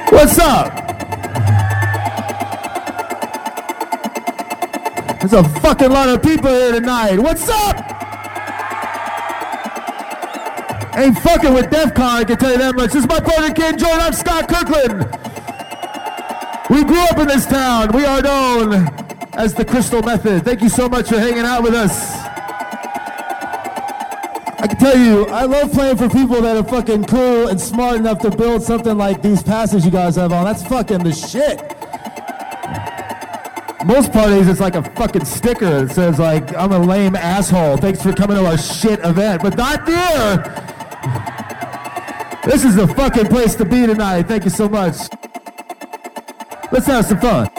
What's up? There's a fucking lot of people here tonight. What's up? Ain't fucking with DEF CON, I can tell you that much. This is my partner Ken Jordan. I'm Scott Kirkland. We grew up in this town. We are known as the Crystal Method. Thank you so much for hanging out with us. I can tell you, I love playing for people that are fucking cool and smart enough to build something like these passes you guys have on. That's fucking the shit. Most parties, it's like a fucking sticker that says like, I'm a lame asshole. Thanks for coming to our shit event. But not here. This is the fucking place to be tonight. Thank you so much. Let's have some fun.